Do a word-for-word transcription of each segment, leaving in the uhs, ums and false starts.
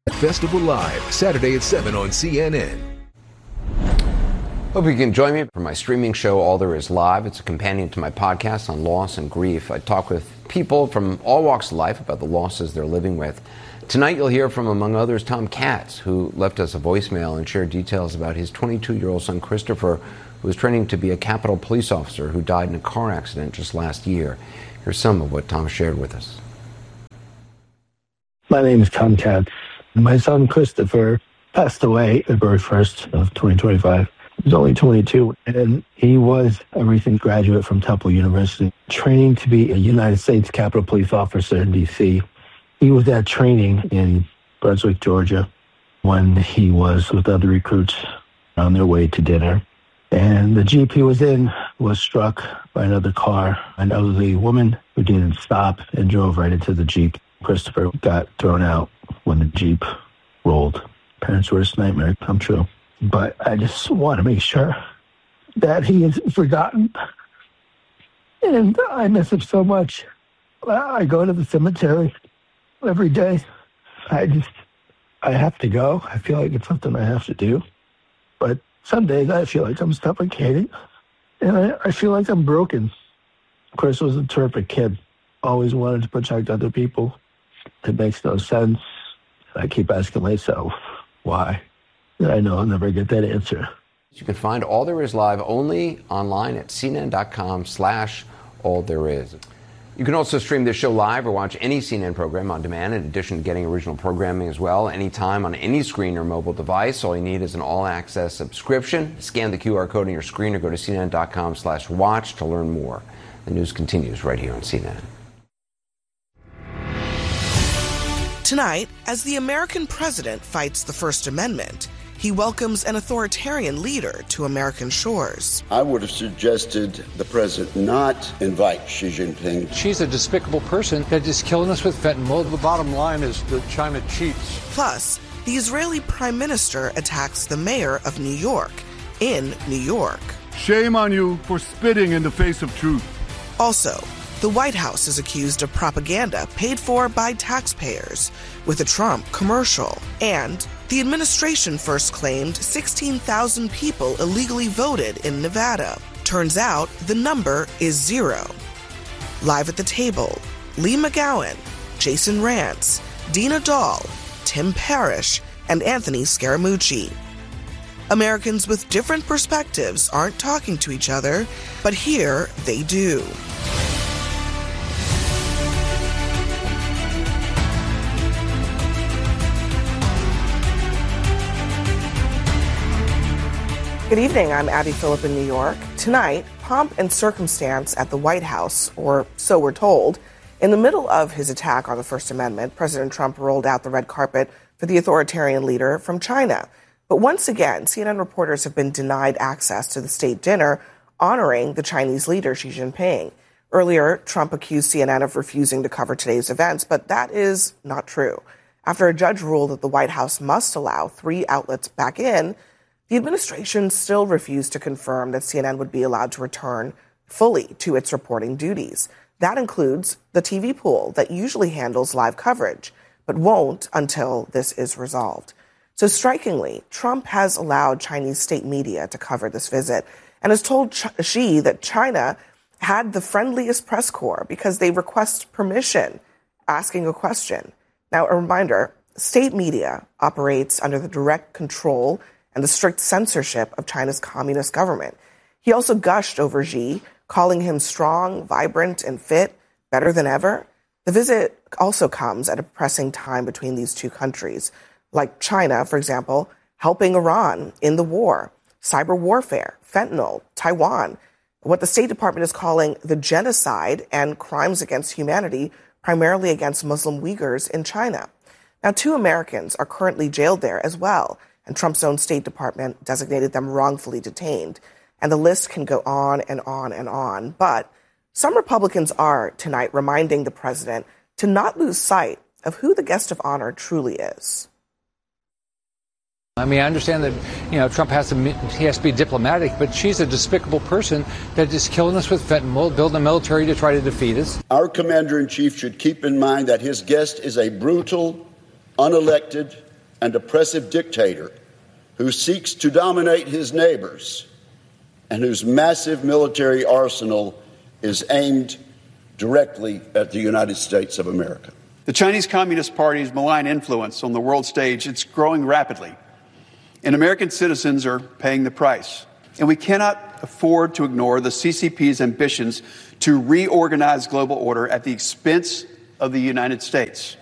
Festival Live, Saturday at seven on C N N. Hope you can join me for my streaming show, All There Is Live. It's a companion to my podcast on loss and grief. I talk with people from all walks of life about the losses they're living with. Tonight you'll hear from, among others, Tom Katz, who left us a voicemail and shared details about his twenty-two-year-old son, Christopher, who was training to be a Capitol police officer who died in a car accident just last year. Here's some of what Tom shared with us. My name is Tom Katz. My son, Christopher, passed away February first of twenty twenty-five. He was only twenty-two, and he was a recent graduate from Temple University, training to be a United States Capitol Police Officer in D C He was at training in Brunswick, Georgia, when he was with other recruits on their way to dinner. And the Jeep he was in was struck by another car, an elderly woman who didn't stop and drove right into the Jeep. Christopher got thrown out when the Jeep rolled. Parents' worst nightmare come true. But I just want to make sure that he isn't forgotten. And I miss him so much. I go to the cemetery every day. I just, I have to go. I feel like it's something I have to do. But some days I feel like I'm suffocating. And I, I feel like I'm broken. Chris was a terrific kid. Always wanted to protect other people. It makes no sense. I keep asking myself, why? And I know I'll never get that answer. You can find All There Is Live only online at C N N dot com slash all there is. You can also stream this show live or watch any C N N program on demand, in addition to getting original programming as well, anytime on any screen or mobile device. All you need is an all-access subscription. Scan the Q R code on your screen or go to C N N dot com slash watch to learn more. The news continues right here on C N N. Tonight, as the American president fights the First Amendment, he welcomes an authoritarian leader to American shores. I would have suggested the president not invite Xi Jinping. She's a despicable person that is killing us with fentanyl. The bottom line is that China cheats. Plus, the Israeli prime minister attacks the mayor of New York in New York. Shame on you for spitting in the face of truth. Also, the White House is accused of propaganda paid for by taxpayers with a Trump commercial. And the administration first claimed sixteen thousand people illegally voted in Nevada. Turns out the number is zero. Live at the table, Lee McGowan, Jason Rantz, Dina Dahl, Tim Parrish, and Anthony Scaramucci. Americans with different perspectives aren't talking to each other, but here they do. Good evening, I'm Abby Phillip in New York. Tonight, pomp and circumstance at the White House, or so we're told. In the middle of his attack on the First Amendment, President Trump rolled out the red carpet for the authoritarian leader from China. But once again, C N N reporters have been denied access to the state dinner honoring the Chinese leader Xi Jinping. Earlier, Trump accused C N N of refusing to cover today's events, but that is not true. After a judge ruled that the White House must allow three outlets back in, the administration still refused to confirm that C N N would be allowed to return fully to its reporting duties. That includes the T V pool that usually handles live coverage, but won't until this is resolved. So strikingly, Trump has allowed Chinese state media to cover this visit and has told Ch- Xi that China had the friendliest press corps because they request permission asking a question. Now, a reminder, state media operates under the direct control and the strict censorship of China's communist government. He also gushed over Xi, calling him strong, vibrant, and fit, better than ever. The visit also comes at a pressing time between these two countries, like China, for example, helping Iran in the war, cyber warfare, fentanyl, Taiwan, what the State Department is calling the genocide and crimes against humanity, primarily against Muslim Uyghurs in China. Now, two Americans are currently jailed there as well, and Trump's own State Department designated them wrongfully detained. And the list can go on and on and on. But some Republicans are tonight reminding the president to not lose sight of who the guest of honor truly is. I mean, I understand that, you know, Trump has to he has to be diplomatic, but she's a despicable person that is killing us with fentanyl, building a military to try to defeat us. Our commander-in-chief should keep in mind that his guest is a brutal, unelected, and oppressive dictator who seeks to dominate his neighbors and whose massive military arsenal is aimed directly at the United States of America. The Chinese Communist Party's malign influence on the world stage, it's growing rapidly, and American citizens are paying the price. And we cannot afford to ignore the C C P's ambitions to reorganize global order at the expense of the United States.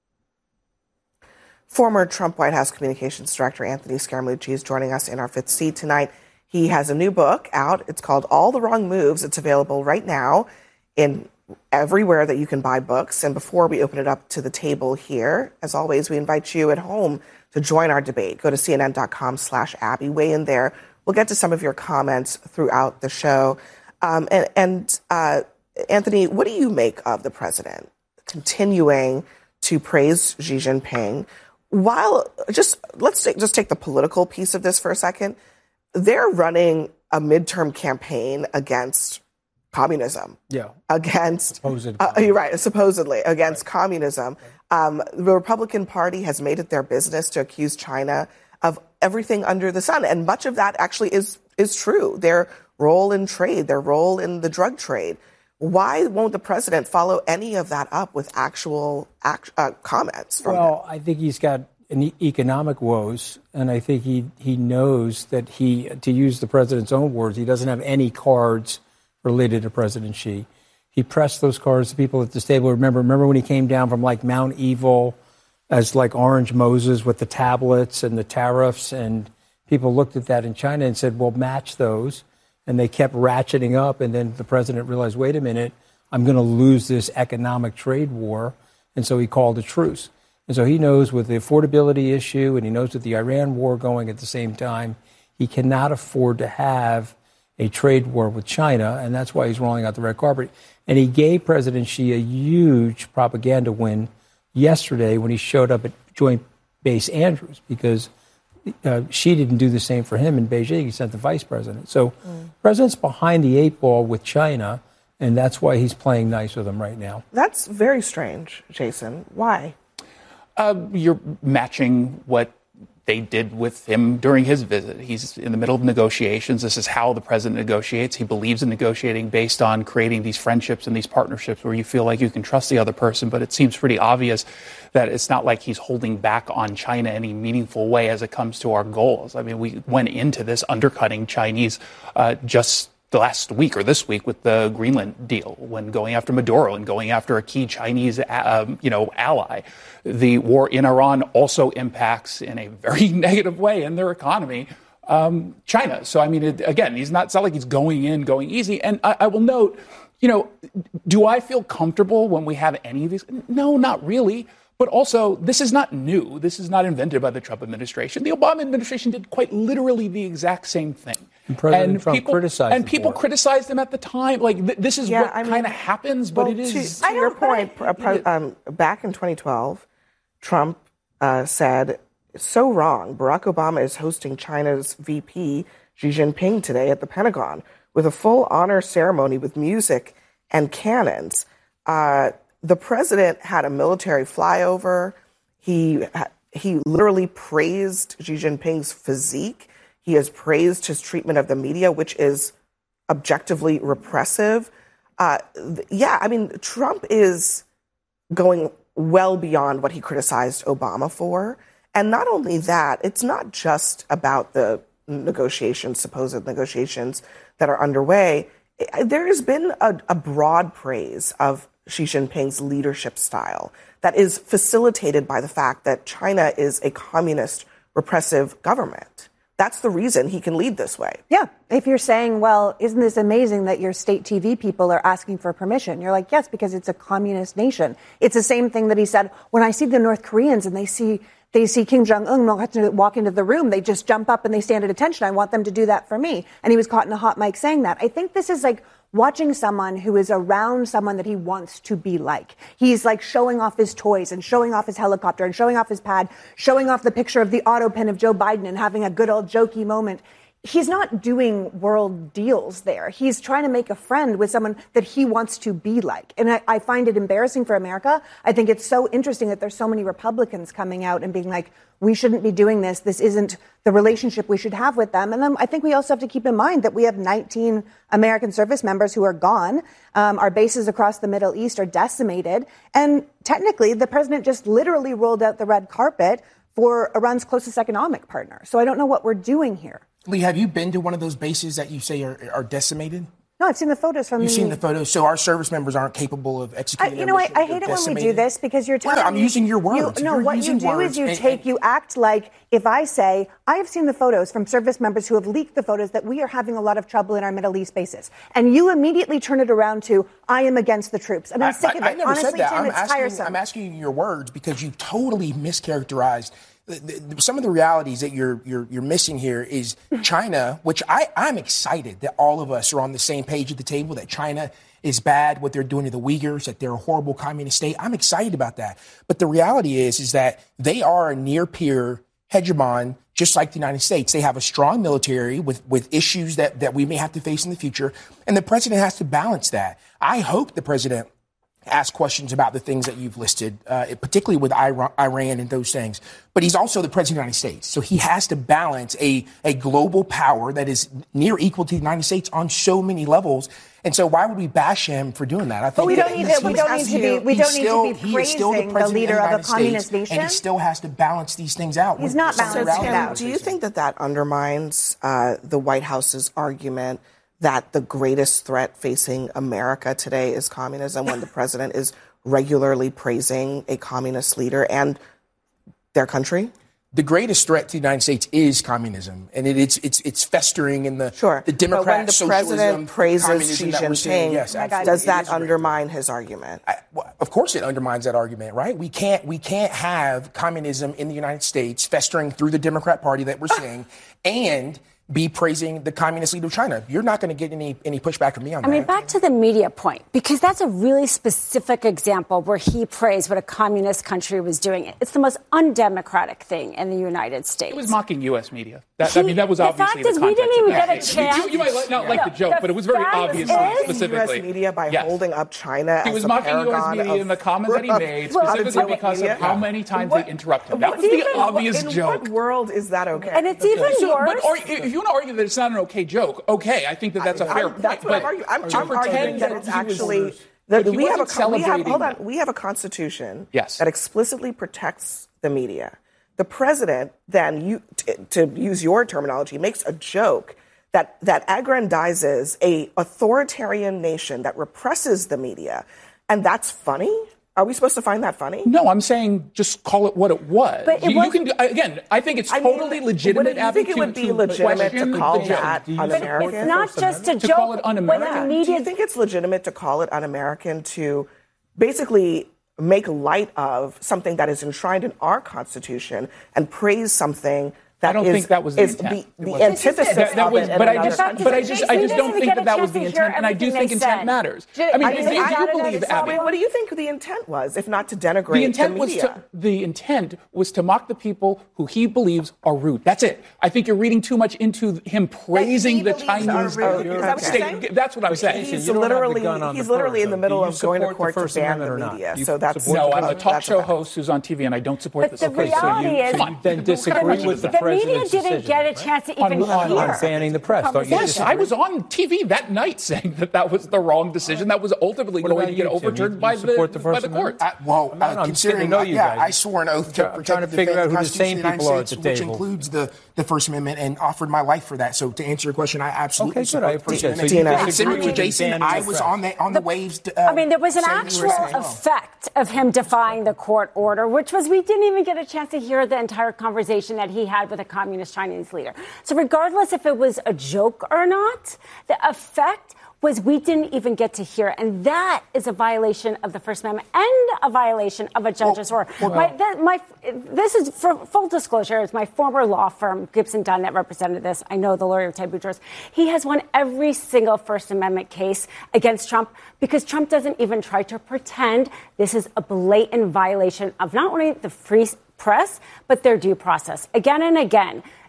Former Trump White House Communications Director Anthony Scaramucci is joining us in our fifth seat tonight. He has a new book out. It's called All the Wrong Moves. It's available right now in everywhere that you can buy books. And before we open it up to the table here, as always, we invite you at home to join our debate. Go to cnn.com slash Abby. Weigh in there. We'll get to some of your comments throughout the show. Um, and and uh, Anthony, what do you make of the president continuing to praise Xi Jinping while just let's take, just take the political piece of this for a second? They're running a midterm campaign against communism. Yeah. Against, Supposed uh, you're right, supposedly against right. communism. Um, the Republican Party has made it their business to accuse China of everything under the sun. And much of that actually is, is true. Their role in trade, their role in the drug trade. Why won't the president follow any of that up with actual act, uh, comments from Well, him? I think he's got an economic woes, and I think he, he knows that he, to use the president's own words, he doesn't have any cards related to President Xi. He pressed those cards to people at this table. Remember, remember when he came down from like Mount Evil as like Orange Moses with the tablets and the tariffs, and people looked at that in China and said, well, match those. And they kept ratcheting up. And then the president realized, wait a minute, I'm going to lose this economic trade war. And so he called a truce. And so he knows with the affordability issue, and he knows with the Iran war going at the same time, he cannot afford to have a trade war with China. And that's why he's rolling out the red carpet. And he gave President Xi a huge propaganda win yesterday when he showed up at Joint Base Andrews, because uh, Xi didn't do the same for him in Beijing. He sent the vice president. So mm. the president's behind the eight ball with China, and that's why he's playing nice with them right now. That's very strange, Jason. Why? Uh, you're matching what they did with him during his visit. He's in the middle of negotiations. This is how the president negotiates. He believes in negotiating based on creating these friendships and these partnerships where you feel like you can trust the other person. But it seems pretty obvious that it's not like he's holding back on China in any meaningful way as it comes to our goals. I mean, we went into this undercutting Chinese uh, just the last week or this week with the Greenland deal, when going after Maduro and going after a key Chinese, um, you know, ally. The war in Iran also impacts in a very negative way in their economy, um, China. So, I mean, it, again, he's not, it's not like he's going in, going easy. And I, I will note, you know, do I feel comfortable when we have any of these? No, not really. But also, this is not new. This is not invented by the Trump administration. The Obama administration did quite literally the exact same thing. And President and Trump people, criticized and people criticized him at the time. Like th- this is yeah, what I mean, kind of happens, but well, it is. To, to your point, uh, pre- um, back in twenty twelve, Trump uh, said, "So wrong. Barack Obama is hosting China's V P Xi Jinping today at the Pentagon with a full honor ceremony with music and cannons." Uh, the president had a military flyover. He he literally praised Xi Jinping's physique. He has praised his treatment of the media, which is objectively repressive. Uh, yeah, I mean, Trump is going well beyond what he criticized Obama for. And not only that, it's not just about the negotiations, supposed negotiations that are underway. There has been a, a broad praise of Xi Jinping's leadership style that is facilitated by the fact that China is a communist, repressive government. That's the reason he can lead this way. Yeah. If you're saying, well, isn't this amazing that your state T V people are asking for permission? You're like, yes, because it's a communist nation. It's the same thing that he said, when I see the North Koreans and they see they see Kim Jong-un walk into the room, they just jump up and they stand at attention. I want them to do that for me. And he was caught in a hot mic saying that. I think this is like watching someone who is around someone that he wants to be like. He's like showing off his toys and showing off his helicopter and showing off his pad, showing off the picture of the auto pen of Joe Biden and having a good old jokey moment. he's not doing world deals there. He's trying to make a friend with someone that he wants to be like. And I, I find it embarrassing for America. I think it's so interesting that there's so many Republicans coming out and being like, we shouldn't be doing this. This isn't the relationship we should have with them. And then I think we also have to keep in mind that we have nineteen American service members who are gone. Um, our bases across the Middle East are decimated. And technically, the president just literally rolled out the red carpet for Iran's closest economic partner. So I don't know what we're doing here. Lee, have you been to one of those bases that you say are, are decimated? No, I've seen the photos from You've the... seen the photos, so our service members aren't capable of executing I, You know, I, I hate it decimated. when we do this because you're telling well, I'm me... using your words. You, no, you're what you do is you and, take, and, you act like if I say, I have seen the photos from service members who have leaked the photos that we are having a lot of trouble in our Middle East bases. And you immediately turn it around to, I am against the troops. And I'm I, sick of I, it. I never Honestly, said that. Tim, I'm it's asking, tiresome. I'm asking you your words because you totally mischaracterized The, the, some of the realities that you're you're you're missing here is China, which I, I'm excited that all of us are on the same page at the table, that China is bad, what they're doing to the Uyghurs, that they're a horrible communist state. I'm excited about that. But the reality is, is that they are a near peer hegemon, just like the United States. They have a strong military with, with issues that, that we may have to face in the future. And the president has to balance that. I hope the president ask questions about the things that you've listed, uh, particularly with Iran and those things. But he's also the president of the United States. So he has to balance a, a global power that is near equal to the United States on so many levels. And so why would we bash him for doing that? I think but we don't need to, we don't need to be, we don't still, need to be praising the, the leader of, of a communist States, nation. And he still has to balance these things out. He's not balancing it out. Do you think that that undermines uh, the White House's argument that the greatest threat facing America today is communism when the president is regularly praising a communist leader and their country? The greatest threat to the United States is communism, and it, it's it's it's festering in the sure. the Democrat but when the socialism, president praises Xi Jinping, yes, does that undermine his argument? I, well, of course, it undermines that argument, right? We can't we can't have communism in the United States festering through the Democrat Party that we're seeing, and be praising the communist leader of China. You're not going to get any any pushback from me on I that. I mean, back to the media point, because that's a really specific example where he praised what a communist country was doing. It's the most undemocratic thing in the United States. It was mocking U S media. That, he, I mean, that was the obviously fact is the context we didn't even of get a chance. You, you might not yeah. like the joke, the but it was very obvious specifically. U S media by yes. holding up China he as was the mocking U S paragon media of, in the comments that he made, well, specifically because of how many times what, they interrupted. That was the even, obvious in joke. In what world is that okay? And it's even so, worse. But or, if you want to argue that it's not an okay joke, okay, I think that that's a fair I'm, point. That's what but I'm arguing. I'm, to I'm pretend arguing that it's actually that that we have a we have celebrating hold on that. we have a constitution yes. that explicitly protects the media. The president then, you, t- to use your terminology, makes a joke that that aggrandizes a authoritarian nation that represses the media, and that's funny. Are we supposed to find that funny? No, I'm saying just call it what it was. But it you, was, you can do, again. I think it's I totally mean, legitimate. Do you think it would be to, legitimate to, to call the that un-American? It's not just a to joke. call it un-American. When the media... Do you think it's legitimate to call it un-American to basically make light of something that is enshrined in our Constitution and praise something that I don't is, think that was the is intent. the, the antithesis that, that of was, it in but I another just, country. but I just, I just don't think that that was the intent, and I do think intent said. matters. I mean, I if, mean, if I, you believe, Abby, what do you think the intent was, if not to denigrate the intent the was media? to, the intent was to mock the people who he believes are rude. That's it. I think you're reading too much into him praising the Chinese state. That's what I'm saying. He's literally, he's literally in the middle of going to court to ban the media. So that's no. I'm a talk show host who's on T V, and I don't support this. But the reality is, then disagree with the president's decision. The media didn't get a chance to even hear. On banning the press, don't you? Yes, I was on T V that night saying that that was the wrong decision. That was ultimately going to get overturned by the by the court. Well, considering yeah, I swore an oath to protect and defend the Constitution of the United States, which includes the the First Amendment, and offered my life for that. So to answer your question, I absolutely okay, good. I appreciate it. So similar to Jason, I was on the on the waves. I mean, there was an actual effect of him defying the court order, which was we didn't even get a chance to hear the entire conversation that he had with a communist Chinese leader. So regardless if it was a joke or not, the effect was we didn't even get to hear. And that is a violation of the First Amendment and a violation of a judge's order. Well, well, my, that, my, this is, for full disclosure, is my former law firm, Gibson Dunn, that represented this. I know the lawyer, Ted Boutros. He has won every single First Amendment case against Trump because Trump doesn't even try to pretend this is a blatant violation of not only the free press, but their due process. Again and again,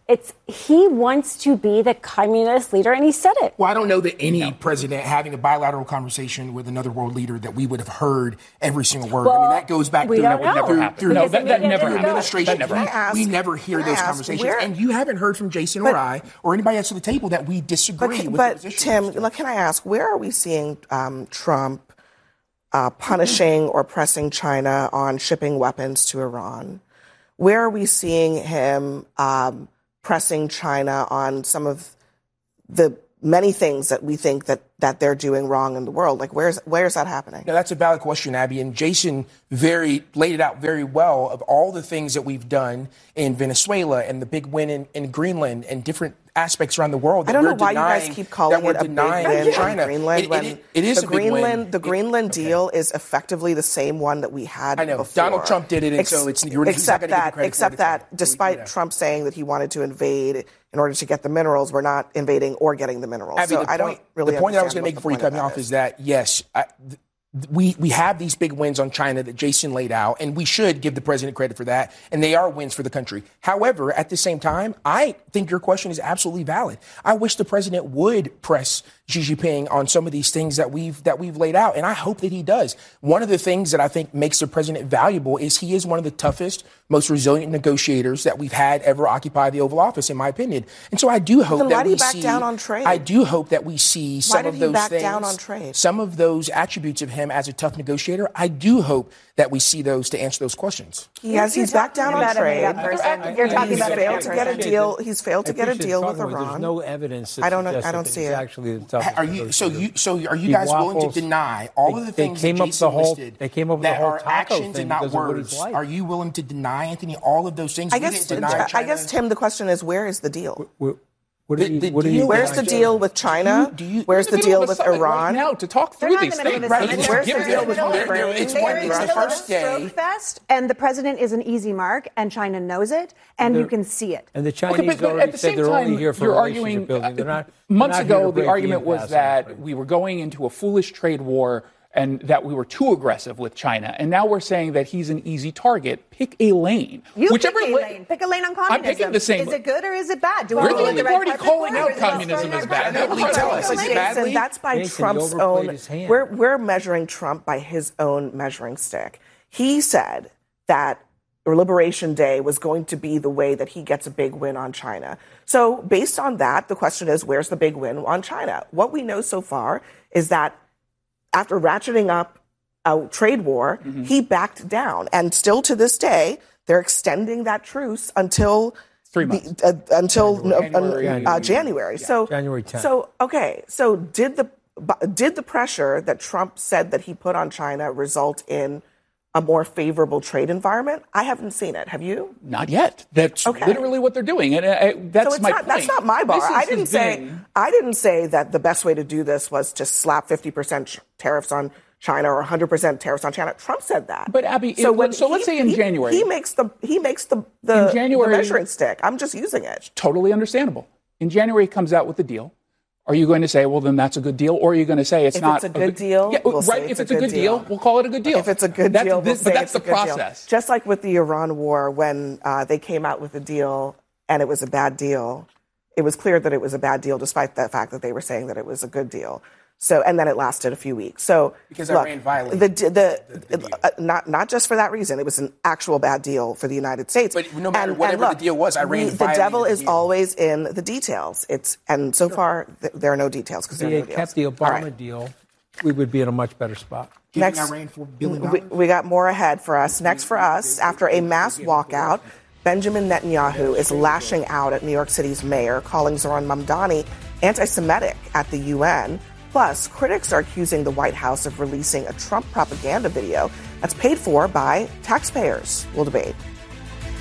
It's he wants to be the communist leader, and he said it. Well, I don't know that any no. president having a bilateral conversation with another world leader that we would have heard every single word. Well, I mean, that goes back we through, don't through, know. through, happen. through, No, that, that never through administration. That never we, ask, we never hear those conversations. Where, and you haven't heard from Jason but, or I or anybody else at the table that we disagree but, with but the position. Tim, look, can I ask, where are we seeing um, Trump uh, punishing or pressing China on shipping weapons to Iran? Where are we seeing him um, pressing China on some of the many things that we think that, that they're doing wrong in the world? Like, where's where's that happening? Now, that's a valid question, Abby. And Jason very laid it out very well of all the things that we've done in Venezuela and the big win in, in Greenland and different aspects around the world. That I don't know we're why denying, you guys keep calling it a big win in China. Greenland. It, when it, it, it is the a big Greenland, win. The Greenland it, deal okay. is effectively the same one that we had I know. before. Donald Trump did it, and Ex- so it's you're except not that, credit except that, despite Trump saying that he wanted to invade in order to get the minerals, we're not invading or getting the minerals. Abby, so the I don't point, really. The point that I was going to make before you cut me off is that yes. I, th- We we have these big wins on China that Jason laid out, and we should give the president credit for that, and they are wins for the country. However, at the same time, I think your question is absolutely valid. I wish the president would press Xi Jinping on some of these things that we've that we've laid out, and I hope that he does. One of the things that I think makes the president valuable is he is one of the toughest, most resilient negotiators that we've had ever occupy the Oval Office, in my opinion. And so I do hope then that why do we you back see. down on trade? I do hope that we see some why did of those he back things. Down on trade? Some of those attributes of him as a tough negotiator. I do hope that we see those to answer those questions. He has. He's back down on trade. You're talking he's about failed to get a deal. He's failed to get a deal with There's Iran. no evidence. That I don't. I that don't see he's it. Actually, the toughest Are you so? You so are you He guys waffles. willing to deny all They- of the they things came that up Jason the whole- listed they came up with that the whole are taco actions thing and not because of what he's words? like. Are you willing to deny, Anthony, all of those things? I We guess. didn't deny I China. guess, Tim. The question is, where is the deal? What The- do you, the what do you, deal- Where's the deal with China? Do you- do you- Where's We're the in middle deal of a with summit Iran? right now to talk They're through not in these the middle things. of a summit. Let's Where's give the it deal to with them. They're- they're- it's They're one- in it's the the middle of first a day. stroke fest, and the president is an easy mark, and China knows it, and you can see it. And the Chinese Okay, but, but already at the said same they're time, only here for you're relationship arguing. building. They're not, months they're not here ago, to break the argument impasse was on that trade. we were going into a foolish trade war and that we were too aggressive with China. And now we're saying that he's an easy target. Pick a lane. You Whichever pick a la- lane. Pick a lane on communism. I'm picking the same. Is it good or is it bad? Do we We're go the with only red party carpet calling for it, or out is it all communism thrown as out? bad. No, please tell us. Is it Jason, badly? that's by Jason, Trump's you overplayed own. his hand. We're we're measuring Trump by his own measuring stick. He said that Liberation Day was going to be the way that he gets a big win on China. So based on that, the question is, where's the big win on China? What we know so far is that after ratcheting up a trade war, mm-hmm. he backed down, and still to this day, they're extending that truce until. Three months. The, uh, until January. Uh, uh, January. Yeah. So January tenth. So okay. So did the did the pressure that Trump said that he put on China result in a more favorable trade environment? I haven't seen it. Have you? Not yet. That's okay. literally what they're doing, and uh, that's so it's my not, point. That's not my bar. This I didn't say. been... I didn't say that the best way to do this was to slap fifty percent tariffs on China or one hundred percent tariffs on China. Trump said that. But Abby, so, it, when so he, let's say in he, January, he makes the he makes the the, in January, the measuring stick. I'm just using it. Totally understandable. In January, he comes out with the deal. Are you going to say, well, then that's a good deal, or are you going to say it's if not it's a good deal? Yeah, we'll right. Say if it's it's a good deal, deal, we'll call it a good deal. If it's a good that's, deal, we'll this, say but that's it's the a good process. Deal. Just like with the Iran war, when uh, they came out with a deal and it was a bad deal, it was clear that it was a bad deal, despite the fact that they were saying that it was a good deal. So, and then it lasted a few weeks. So, because look, Iran violated the, the, the, the deal. Uh, not not just for that reason. It was an actual bad deal for the United States. But no matter and, whatever and look, the deal was, Iran we, violated the devil the is deal. always in the details. It's and so sure. far th- there are no details because if there are they no kept deals. the Obama right. deal, we would be in a much better spot. Giving Next, Iran four billion we, dollars? we got more ahead for us. Next for us, after a mass walkout, Benjamin Netanyahu is lashing out at New York City's mayor, calling Zoran Mamdani anti-Semitic at the U N. Plus, critics are accusing the White House of releasing a Trump propaganda video that's paid for by taxpayers. We'll debate.